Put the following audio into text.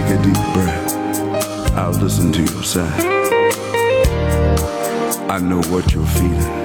take a deep breath. I'll listen to your sigh. I know what you're feeling.